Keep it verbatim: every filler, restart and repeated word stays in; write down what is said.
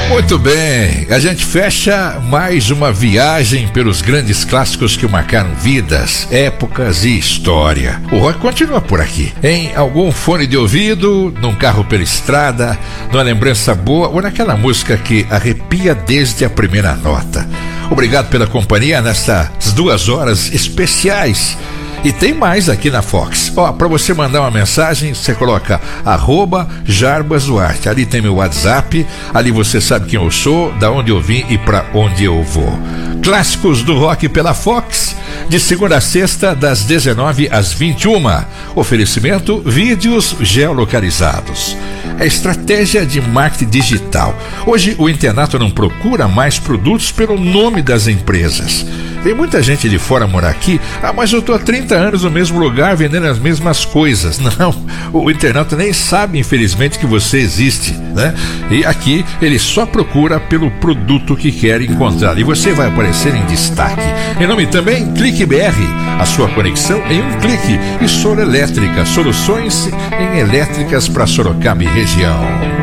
Muito bem, a gente fecha mais uma viagem pelos grandes clássicos que marcaram vidas, épocas e história. O rock continua por aqui, em algum fone de ouvido, num carro pela estrada, numa lembrança boa ou naquela música que arrepia desde a primeira nota. Obrigado pela companhia nessas duas horas especiais. E tem mais aqui na Fox. Ó, para você mandar uma mensagem, você coloca arroba Jarbas Duarte. Ali tem meu WhatsApp, ali você sabe quem eu sou, da onde eu vim e para onde eu vou. Clássicos do rock pela Fox, de segunda a sexta, das dezenove às vinte e uma. Oferecimento, vídeos geolocalizados. É estratégia de marketing digital. Hoje o internato não procura mais produtos pelo nome das empresas. Vem muita gente de fora morar aqui. Ah, mas eu tô há trinta anos no mesmo lugar vendendo as mesmas coisas. Não, o internauta nem sabe, infelizmente, que você existe, né? E aqui ele só procura pelo produto que quer encontrar. E você vai aparecer em destaque. Em nome também, Clique B R, a sua conexão em um clique. E Soro Elétrica, soluções em elétricas para Sorocaba e região.